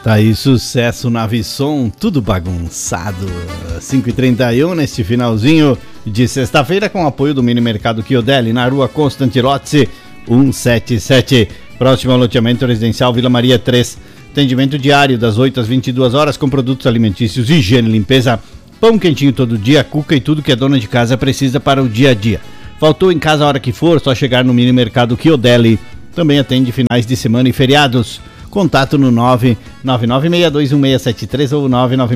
Tá aí, sucesso na Visson, tudo bagunçado. 5h31 neste finalzinho de sexta-feira, com apoio do Mini Mercado Chiodelli, na rua Constantirozzi 177, próximo ao loteamento residencial Vila Maria 3. Atendimento diário das 8 às 22 horas com produtos alimentícios, higiene e limpeza, pão quentinho todo dia, cuca e tudo que a dona de casa precisa para o dia a dia. Faltou em casa a hora que for, só chegar no Mini Mercado Chiodelli. Também atende finais de semana e feriados. Contato no 999621673 ou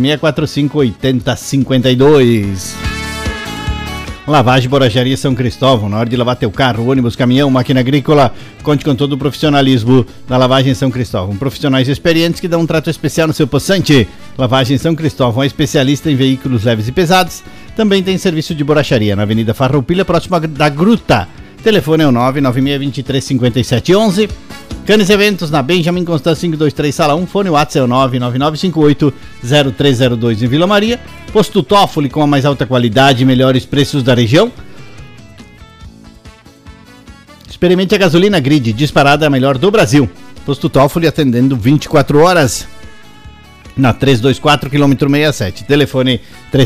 996458052. Lavagem Borajaria São Cristóvão. Na hora de lavar teu carro, ônibus, caminhão, máquina agrícola, conte com todo o profissionalismo da Lavagem São Cristóvão. Profissionais experientes que dão um trato especial no seu poçante. Lavagem São Cristóvão é especialista em veículos leves e pesados. Também tem serviço de borracharia na Avenida Farroupilha, próxima da Gruta. Telefone é o 996235711. Canes Eventos na Benjamin Constant 523 Sala 1. Fone WhatsApp é o 999580302 em Vila Maria. Posto Toffoli com a mais alta qualidade e melhores preços da região. Experimente a gasolina Grid, disparada a melhor do Brasil. Posto Toffoli atendendo 24 horas na 324 km 67. Telefone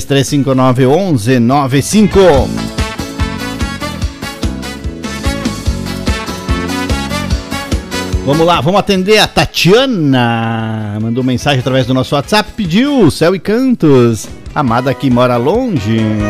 33591195. Vamos lá, vamos atender a Tatiana. Mandou mensagem através do nosso WhatsApp, pediu Céu e Cantos. Amada que mora longe.